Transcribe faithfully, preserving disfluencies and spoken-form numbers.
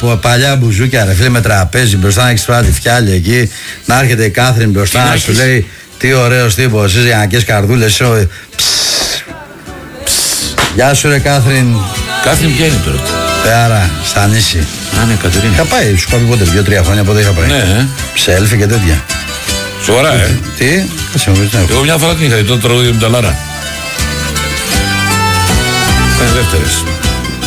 παλιά μπουζούκια, ρε φίλε, με τραπέζι μπροστά να έχεις φάει τη φιάλια εκεί. Να έρχεται η Κάθριν μπροστά να σου λέει τι ωραίος τύπος, εσείς γυναικές καρδούλες. Γεια σου, ρε Κάθριν. Κάθριν ποια είναι τώρα? Άρα, στα νήσι. Α, ναι, Κατερίνα. Είχα πάει, σου είπα πότε, δύο-τρία χρόνια πότε είχα πάει. Ναι. Ψέλφι και τέτοια. Σοβαρά, ε. Τι, κάτσε μου πεις, ναι. Εγώ μια φορά την είχα δει, το τραγούδι με τα Λάρα. Ε, δεύτερες.